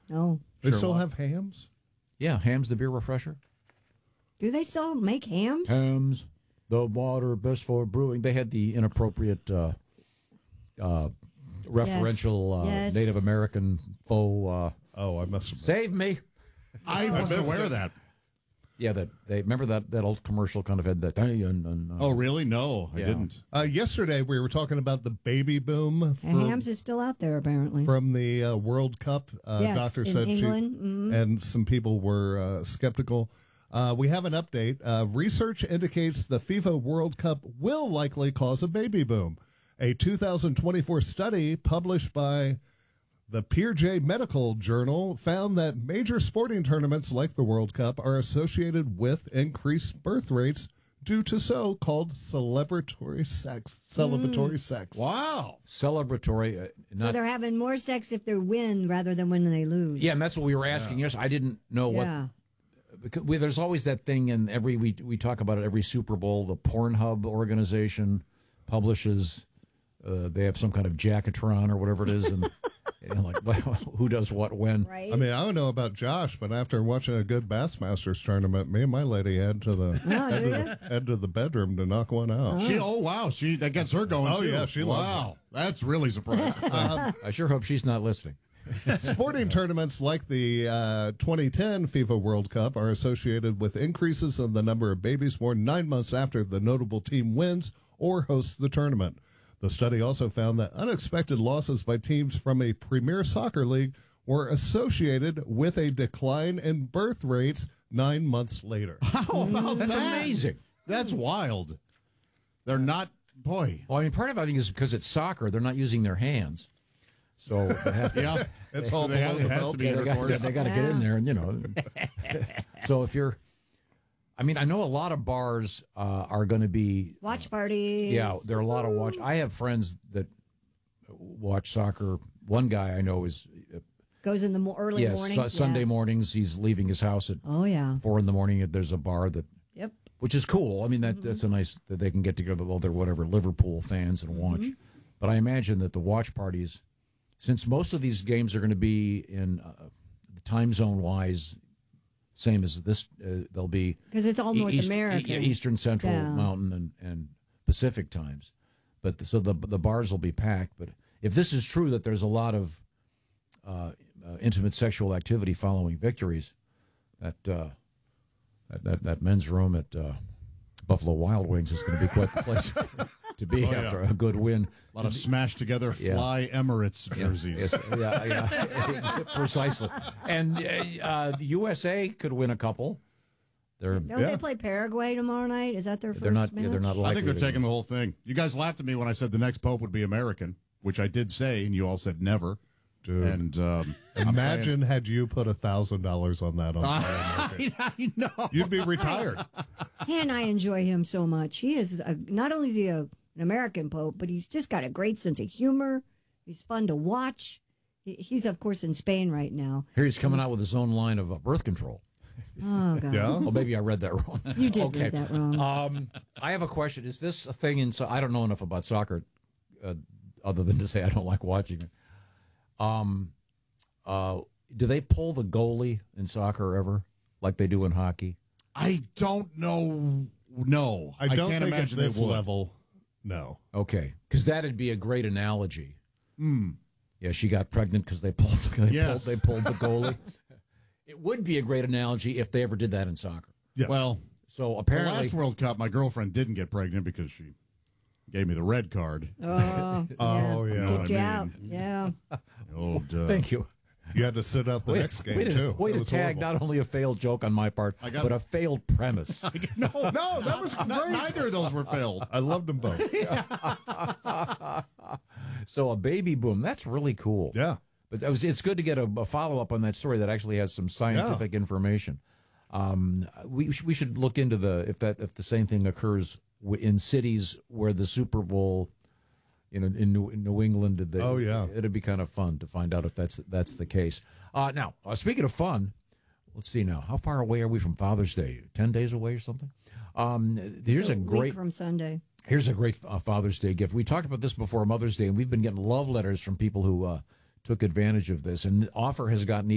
Oh. They still have Hams? Yeah, Hams, the beer refresher. Do they still make hams? Hams, the water best for brewing. They had the inappropriate referential Yes. Native American faux. I must have. Save me. I wasn't aware of that. Yeah, they remember that old commercial kind of had that. Oh, really? No, I Yeah. didn't. Yesterday, we were talking about the baby boom Hams is still out there, apparently. from the World Cup. Yes, Doctor in said England. Mhm. and some people were skeptical. We have an update. Research indicates the FIFA World Cup will likely cause a baby boom. A 2024 study published by the Peerjay Medical Journal found that major sporting tournaments like the World Cup are associated with increased birth rates due to so-called celebratory sex. Wow. Celebratory. So they're having more sex if they win rather than when they lose. Yeah, and that's what we were asking. Yes, I didn't know Yeah. Because there's always that thing, and we talk about it every Super Bowl. The Pornhub organization publishes. They have some kind of Jackatron or whatever it is, and like who does what when. Right. I mean, I don't know about Josh, but after watching a good Bassmasters tournament, me and my lady head to the head to the bedroom to knock one out. That gets her going. Oh, too. yeah, she loves wow, that's really surprising. I sure hope she's not listening. Sporting tournaments like the 2010 FIFA World Cup are associated with increases in the number of babies born 9 months after the notable team wins or hosts the tournament. The study also found that unexpected losses by teams from a premier soccer league were associated with a decline in birth rates 9 months later. How about That's that? amazing. That's wild. They're not, boy. Well, I mean, part of it I think is because it's soccer; they're not using their hands, so they have to, Yeah, It's all They below have- the it has belt. to be intercourse. they got to get in there, and So if you're, I mean, I know a lot of bars are going to be Watch parties. Yeah, there are a lot of watch. I have friends that watch soccer. One guy I know is Goes in the early morning. Sunday Yeah. mornings. He's leaving his house at Oh, yeah. 4 a.m. There's a bar that, Yep. which is cool. I mean, that's a nice that they can get together with all their whatever Liverpool fans and watch. But I imagine that the watch parties, since most of these games are going to be in the time zone wise, same as this, they'll be Because it's all North America. Eastern, Central, Yeah. Mountain, and Pacific times. But so the bars will be packed. But if this is true that there's a lot of intimate sexual activity following victories, that men's room at Buffalo Wild Wings is going to be quite the place to be after a good win. A lot of smashed together Fly Emirates jerseys. Yeah, precisely. And USA could win a couple. Don't they play Paraguay tomorrow night? Is that their first match? They're not I likely. think they're to taking the whole thing. You guys laughed at me when I said the next pope would be American, which I did say, and you all said never. Dude. And Imagine had you put $1,000 on that on I know. you'd be retired. And I enjoy him so much. He is not only is he an American pope, but he's just got a great sense of humor. He's fun to watch. He's, of course, in Spain right now. Here he's coming out with his own line of birth control. Oh, God. Yeah. Well, maybe I read that wrong. You did read that wrong. I have a question. Is this a thing in? I don't know enough about soccer, other than to say I don't like watching it. Do they pull the goalie in soccer ever, like they do in hockey? I don't know. No, I don't can't think imagine at this they would. level, no. Okay, because that'd be a great analogy. Yeah, she got pregnant because they pulled the goalie. It would be a great analogy if they ever did that in soccer. Yes. Well, So the apparently, last World Cup, my girlfriend didn't get pregnant because she gave me the red card. Oh, yeah. Get you out. Yeah. Old, thank you. You had to sit out the next game, too. Way It to was tag horrible. not only a failed joke on my part, but a failed premise. No, that was great. Neither of those were filled. I loved them both. So a baby boom, that's really cool. Yeah. But it's good to get a follow-up on that story that actually has some scientific information. We should look into if the same thing occurs in cities where the Super Bowl, in New England. It'd be kind of fun to find out if that's the case. Now, speaking of fun, let's see now. How far away are we from Father's Day? 10 days away or something? Here's a great week from Sunday. Here's a great Father's Day gift. We talked about this before Mother's Day, and we've been getting love letters from people who took advantage of this. And the offer has gotten